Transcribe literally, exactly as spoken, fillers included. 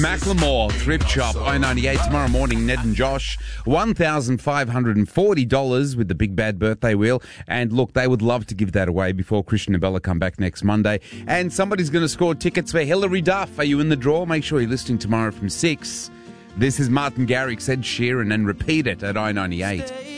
Macklemore, Thrift Shop, I ninety-eight. Tomorrow morning, Ned and Josh, one thousand five hundred forty dollars with the Big Bad Birthday Wheel. And look, they would love to give that away before Christian and Bella come back next Monday. And somebody's going to score tickets for Hilary Duff. Are you in the draw? Make sure you're listening tomorrow from six. This is Martin Garrix, Ed Sheeran, and repeat it at I ninety-eight.